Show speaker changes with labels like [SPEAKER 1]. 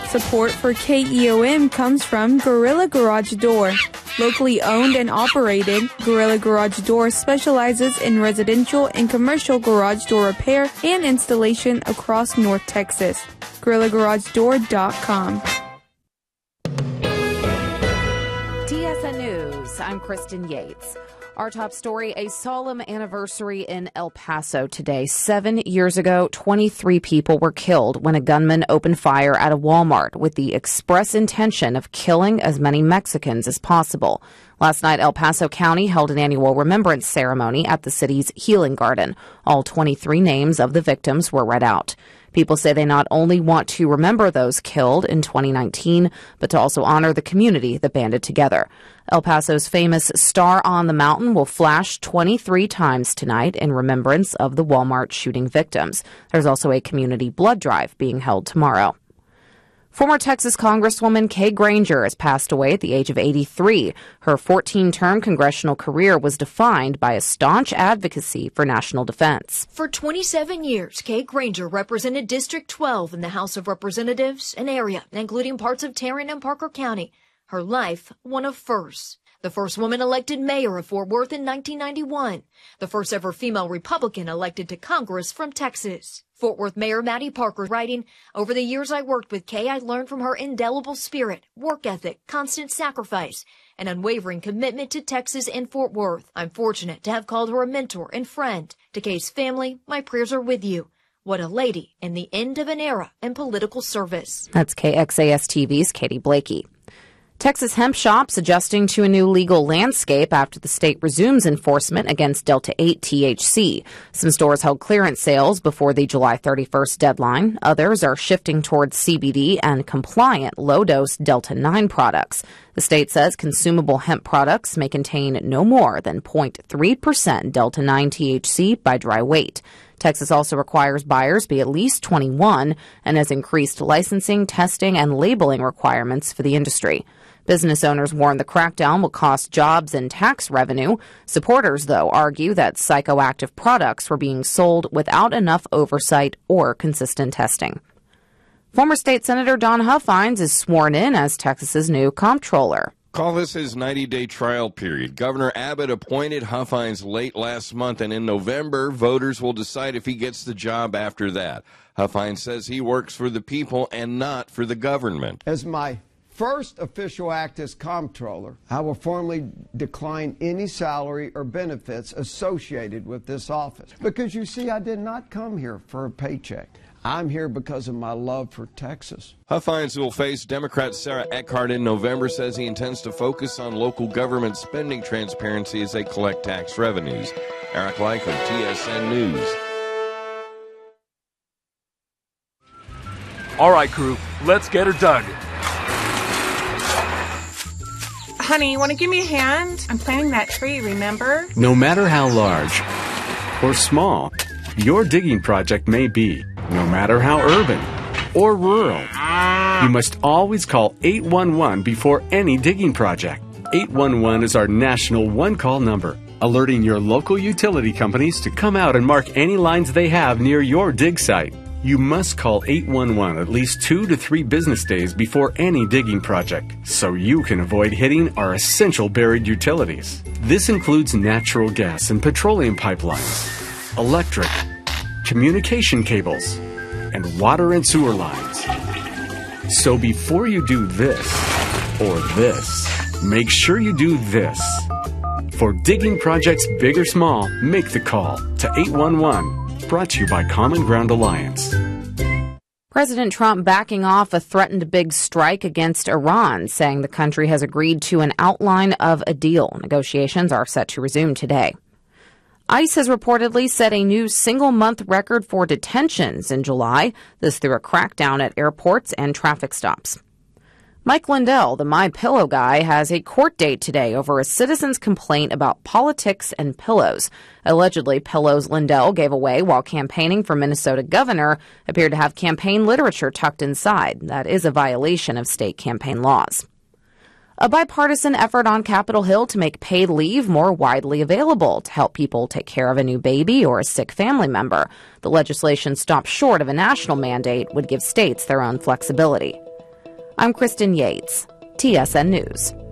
[SPEAKER 1] Support for KEOM comes from Gorilla Garage Door. Locally owned and operated, Gorilla Garage Door specializes in residential and commercial garage door repair and installation across North Texas. GorillaGarageDoor.com.
[SPEAKER 2] TSN News, I'm Kristen Yates. Our top story, a solemn anniversary in El Paso today. 7 years ago, 23 people were killed when a gunman opened fire at a Walmart with the express intention of killing as many Mexicans as possible. Last night, El Paso County held an annual remembrance ceremony at the city's Healing Garden. All 23 names of the victims were read out. People say they not only want to remember those killed in 2019, but to also honor the community that banded together. El Paso's famous Star on the Mountain will flash 23 times tonight in remembrance of the Walmart shooting victims. There's also a community blood drive being held tomorrow. Former Texas Congresswoman Kay Granger has passed away at the age of 83. Her 14-term congressional career was defined by a staunch advocacy for national defense.
[SPEAKER 3] For 27 years, Kay Granger represented District 12 in the House of Representatives, an area including parts of Tarrant and Parker County. Her life, one of firsts. The first woman elected mayor of Fort Worth in 1991. The first ever female Republican elected to Congress from Texas. Fort Worth Mayor Maddie Parker writing, "Over the years I worked with Kay, I learned from her indelible spirit, work ethic, constant sacrifice, and unwavering commitment to Texas and Fort Worth. I'm fortunate to have called her a mentor and friend. To Kay's family, my prayers are with you. What a lady and the end of an era in political service."
[SPEAKER 2] That's KXAS TV's Katie Blakey. Texas hemp shops adjusting to a new legal landscape after the state resumes enforcement against Delta-8 THC. Some stores held clearance sales before the July 31st deadline. Others are shifting towards CBD and compliant low-dose Delta-9 products. The state says consumable hemp products may contain no more than 0.3% Delta-9 THC by dry weight. Texas also requires buyers be at least 21 and has increased licensing, testing, and labeling requirements for the industry. Business owners warn the crackdown will cost jobs and tax revenue. Supporters, though, argue that psychoactive products were being sold without enough oversight or consistent testing. Former State Senator Don Huffines is sworn in as Texas's new comptroller.
[SPEAKER 4] Call this his 90-day trial period. Governor Abbott appointed Huffines late last month, and in November, voters will decide if he gets the job after that. Huffines says he works for the people and not for the government.
[SPEAKER 5] As my first official act as comptroller, I will formally decline any salary or benefits associated with this office. Because you see, I did not come here for a paycheck. I'm here because of my love for Texas.
[SPEAKER 4] Huffines will face Democrat Sarah Eckhart in November, says he intends to focus on local government spending transparency as they collect tax revenues. Eric Lycum, TSN News.
[SPEAKER 6] All right, crew, let's get her dug.
[SPEAKER 7] Honey, you want to give me a hand? I'm planting that tree, remember?
[SPEAKER 8] No matter how large or small your digging project may be, no matter how urban or rural, you must always call 811 before any digging project. 811 is our national one-call number, alerting your local utility companies to come out and mark any lines they have near your dig site. You must call 811 at least 2 to 3 business days before any digging project, so you can avoid hitting our essential buried utilities. This includes natural gas and petroleum pipelines, electric, communication cables, and water and sewer lines. So before you do this or this, make sure you do this. For digging projects big or small, make the call to 811. Brought to you by Common Ground Alliance.
[SPEAKER 2] President Trump backing off a threatened big strike against Iran, saying the country has agreed to an outline of a deal. Negotiations are set to resume today. ICE has reportedly set a new single-month record for detentions in July, this through a crackdown at airports and traffic stops. Mike Lindell, the MyPillow guy, has a court date today over a citizen's complaint about politics and pillows. Allegedly, pillows Lindell gave away while campaigning for Minnesota governor appeared to have campaign literature tucked inside. That is a violation of state campaign laws. A bipartisan effort on Capitol Hill to make paid leave more widely available to help people take care of a new baby or a sick family member. The legislation stopped short of a national mandate, would give states their own flexibility. I'm Kristen Yates, TSN News.